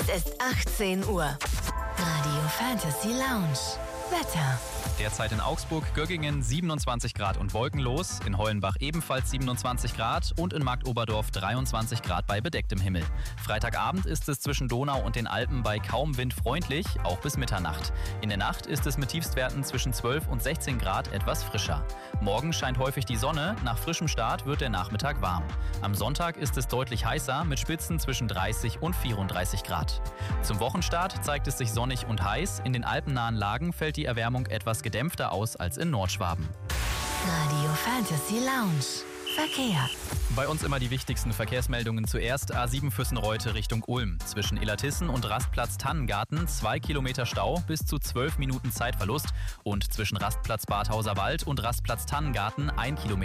Es ist 18 Uhr. Radio Fantasy Lounge. Wetter. Derzeit in Augsburg, Göggingen 27 Grad und wolkenlos, in Hollenbach ebenfalls 27 Grad und in Marktoberdorf 23 Grad bei bedecktem Himmel. Freitagabend ist es zwischen Donau und den Alpen bei kaum Wind freundlich, auch bis Mitternacht. In der Nacht ist es mit Tiefstwerten zwischen 12 und 16 Grad etwas frischer. Morgen scheint häufig die Sonne, nach frischem Start wird der Nachmittag warm. Am Sonntag ist es deutlich heißer mit Spitzen zwischen 30 und 34 Grad. Zum Wochenstart zeigt es sich sonnig und heiß, in den alpennahen Lagen fällt die Erwärmung etwas gedämpfter aus als in Nordschwaben. Radio Fantasy Lounge. Verkehr. Bei uns immer die wichtigsten Verkehrsmeldungen zuerst. A7 Füssenreute Richtung Ulm. Zwischen Illertissen und Rastplatz Tannengarten 2 Kilometer Stau, bis zu 12 Minuten Zeitverlust. Und zwischen Rastplatz Badhauser Wald und Rastplatz Tannengarten 1 Kilometer